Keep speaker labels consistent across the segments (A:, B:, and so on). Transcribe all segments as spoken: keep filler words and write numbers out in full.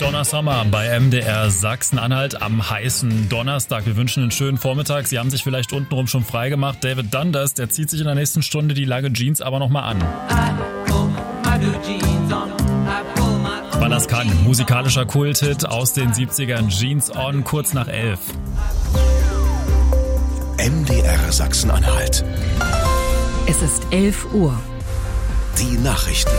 A: Donna Summer bei M D R Sachsen-Anhalt am heißen Donnerstag. Wir wünschen einen schönen Vormittag. Sie haben sich vielleicht untenrum schon frei gemacht. David Dundas, der zieht sich in der nächsten Stunde die lange Jeans aber nochmal an. Weil das kann. Musikalischer Kulthit aus den siebzigern. Jeans on, kurz nach elf.
B: M D R Sachsen-Anhalt.
C: Es ist elf Uhr.
B: Die Nachrichten.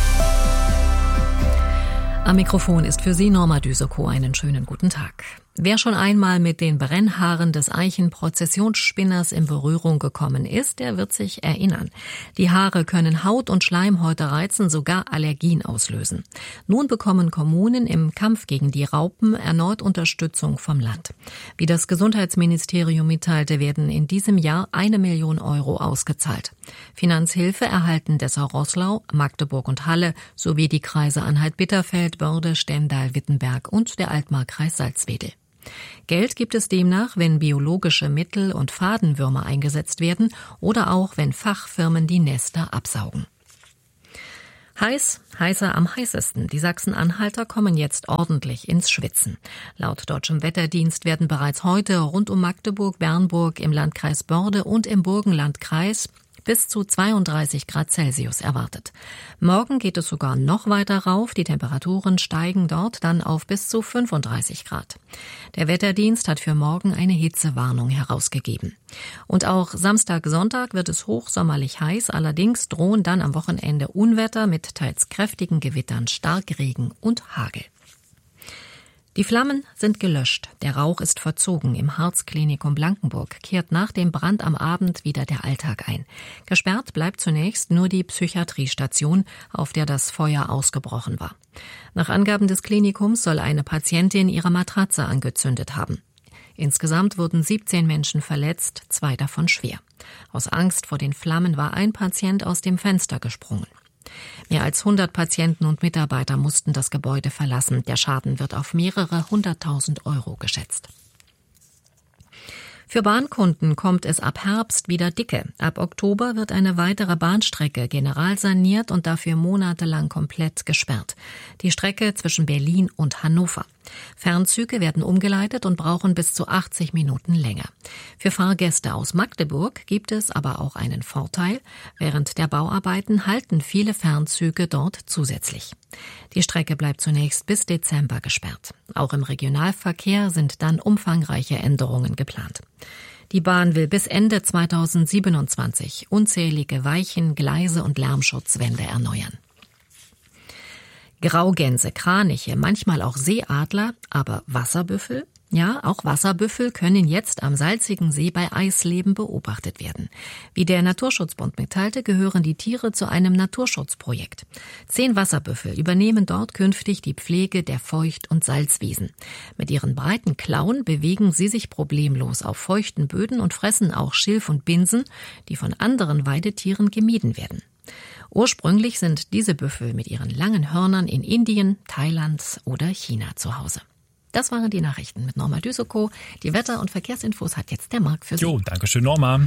C: Am Mikrofon ist für Sie Norma Düsekow. Einen schönen guten Tag. Wer schon einmal mit den Brennhaaren des Eichenprozessionsspinners in Berührung gekommen ist, der wird sich erinnern. Die Haare können Haut- und Schleimhäute reizen, sogar Allergien auslösen. Nun bekommen Kommunen im Kampf gegen die Raupen erneut Unterstützung vom Land. Wie das Gesundheitsministerium mitteilte, werden in diesem Jahr eine Million Euro ausgezahlt. Finanzhilfe erhalten Dessau-Roßlau, Magdeburg und Halle sowie die Kreise Anhalt-Bitterfeld, Börde, Stendal, Wittenberg und der Altmarkkreis Salzwedel. Geld gibt es demnach, wenn biologische Mittel und Fadenwürmer eingesetzt werden oder auch, wenn Fachfirmen die Nester absaugen. Heiß, heißer am heißesten. Die Sachsen-Anhalter kommen jetzt ordentlich ins Schwitzen. Laut deutschem Wetterdienst werden bereits heute rund um Magdeburg, Bernburg, im Landkreis Börde und im Burgenlandkreis bis zu zweiunddreißig Grad Celsius erwartet. Morgen geht es sogar noch weiter rauf. Die Temperaturen steigen dort dann auf bis zu fünfunddreißig Grad. Der Wetterdienst hat für morgen eine Hitzewarnung herausgegeben. Und auch Samstag, Sonntag wird es hochsommerlich heiß. Allerdings drohen dann am Wochenende Unwetter mit teils kräftigen Gewittern, Starkregen und Hagel. Die Flammen sind gelöscht. Der Rauch ist verzogen. Im Harzklinikum Blankenburg kehrt nach dem Brand am Abend wieder der Alltag ein. Gesperrt bleibt zunächst nur die Psychiatriestation, auf der das Feuer ausgebrochen war. Nach Angaben des Klinikums soll eine Patientin ihre Matratze angezündet haben. Insgesamt wurden siebzehn Menschen verletzt, zwei davon schwer. Aus Angst vor den Flammen war ein Patient aus dem Fenster gesprungen. Mehr als hundert Patienten und Mitarbeiter mussten das Gebäude verlassen. Der Schaden wird auf mehrere hunderttausend Euro geschätzt. Für Bahnkunden kommt es ab Herbst wieder dicke. Ab Oktober wird eine weitere Bahnstrecke generalsaniert und dafür monatelang komplett gesperrt. Die Strecke zwischen Berlin und Hannover. Fernzüge werden umgeleitet und brauchen bis zu achtzig Minuten länger. Für Fahrgäste aus Magdeburg gibt es aber auch einen Vorteil. Während der Bauarbeiten halten viele Fernzüge dort zusätzlich. Die Strecke bleibt zunächst bis Dezember gesperrt. Auch im Regionalverkehr sind dann umfangreiche Änderungen geplant. Die Bahn will bis Ende zweitausendsiebenundzwanzig unzählige Weichen, Gleise und Lärmschutzwände erneuern. Graugänse, Kraniche, manchmal auch Seeadler, aber Wasserbüffel? Ja, auch Wasserbüffel können jetzt am salzigen See bei Eisleben beobachtet werden. Wie der Naturschutzbund mitteilte, gehören die Tiere zu einem Naturschutzprojekt. Zehn Wasserbüffel übernehmen dort künftig die Pflege der Feucht- und Salzwiesen. Mit ihren breiten Klauen bewegen sie sich problemlos auf feuchten Böden und fressen auch Schilf und Binsen, die von anderen Weidetieren gemieden werden. Ursprünglich sind diese Büffel mit ihren langen Hörnern in Indien, Thailand oder China zu Hause. Das waren die Nachrichten mit Norma Düsekow. Die Wetter- und Verkehrsinfos hat jetzt der Marc für Sie.
A: Jo, danke schön, Norma.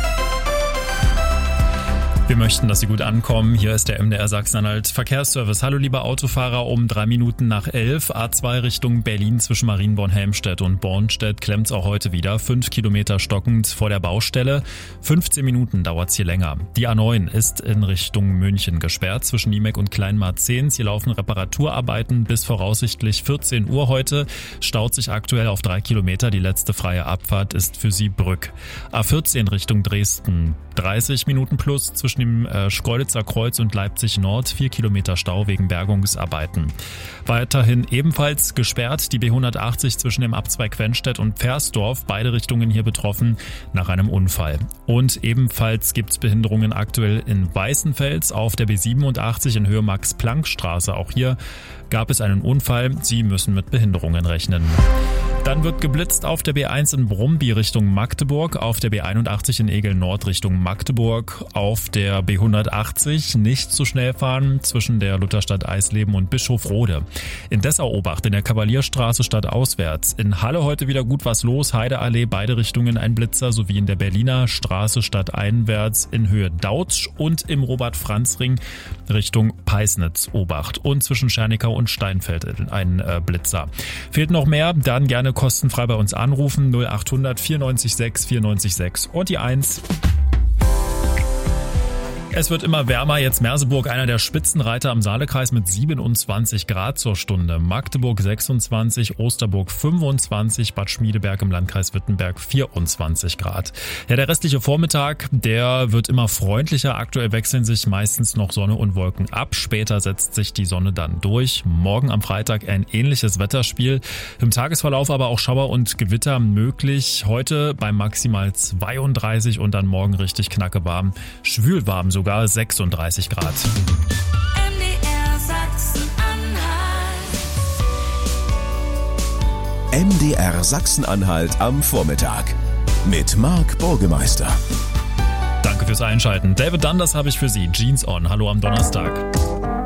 A: Wir möchten, dass Sie gut ankommen. Hier ist der M D R Sachsen-Anhalt Verkehrsservice. Hallo liebe Autofahrer, um drei Minuten nach elf. A zwei Richtung Berlin zwischen Marienborn-Helmstedt und Bornstedt klemmt's auch heute wieder. Fünf Kilometer stockend vor der Baustelle. fünfzehn Minuten dauert's hier länger. Die A neun ist in Richtung München gesperrt zwischen Niemek und Kleinmarzehns. Hier laufen Reparaturarbeiten bis voraussichtlich vierzehn Uhr heute. Staut sich aktuell auf drei Kilometer. Die letzte freie Abfahrt ist für Siebrück. A vierzehn Richtung Dresden. dreißig Minuten plus zwischen dem äh, Schkeuditzer Kreuz und Leipzig Nord. Vier Kilometer Stau wegen Bergungsarbeiten. Weiterhin ebenfalls gesperrt die B hundertachtzig zwischen dem Abzweig Quenstedt und Pfersdorf. Beide Richtungen hier betroffen nach einem Unfall. Und ebenfalls gibt es Behinderungen aktuell in Weißenfels auf der B siebenundachtzig in Höhe Max-Planck-Straße. Auch hier gab es einen Unfall. Sie müssen mit Behinderungen rechnen. Dann wird geblitzt auf der B eins in Brumby Richtung Magdeburg, auf der B einundachtzig in Egel Nord Richtung Magdeburg, auf der B hundertachtzig nicht zu schnell fahren zwischen der Lutherstadt Eisleben und Bischofrode. In Dessau Obacht in der Kavalierstraße stadtauswärts. In Halle heute wieder gut was los, Heideallee, beide Richtungen ein Blitzer, sowie in der Berliner Straße stadteinwärts in Höhe Dautsch und im Robert-Franz-Ring Richtung Peisnitz Obacht und zwischen Schernickau und Steinfeld ein äh, Blitzer. Fehlt noch mehr, dann gerne kostenfrei bei uns anrufen, null acht hundert vierundneunzig sechs vierundneunzig sechs und die eins. Es wird immer wärmer, jetzt Merseburg, einer der Spitzenreiter am Saalekreis mit siebenundzwanzig Grad zur Stunde. Magdeburg sechsundzwanzig, Osterburg fünfundzwanzig, Bad Schmiedeberg im Landkreis Wittenberg vierundzwanzig Grad. Ja, der restliche Vormittag, der wird immer freundlicher. Aktuell wechseln sich meistens noch Sonne und Wolken ab. Später setzt sich die Sonne dann durch. Morgen am Freitag ein ähnliches Wetterspiel. Im Tagesverlauf aber auch Schauer und Gewitter möglich. Heute bei maximal zweiunddreißig und dann morgen richtig knackewarm, schwülwarm sogar. Sogar sechsunddreißig Grad.
B: M D R Sachsen-Anhalt. M D R Sachsen-Anhalt am Vormittag mit Marc Burgemeister.
A: Danke fürs Einschalten. David Dundas habe ich für Sie. Jeans on. Hallo am Donnerstag.